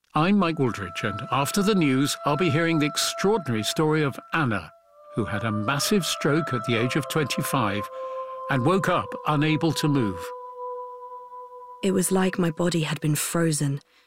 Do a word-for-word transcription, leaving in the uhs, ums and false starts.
I'm Mike Wooldridge, and after the news, I'll be hearing the extraordinary story of Anna, who had a massive stroke at the age of twenty-five and woke up unable to move. It was like my body had been frozen,